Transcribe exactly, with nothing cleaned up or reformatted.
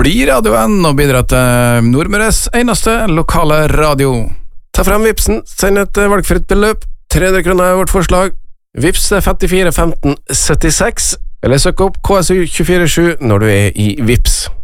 bli radioen og bidra til Nordmøres eneste lokale radio. Ta frem Vipsen, send et valgfritt beløp. tre hundre kroner er vårt forslag. Vips femtifire femten syttiseks, eller søk opp K S U to fire sju når du er i Vips.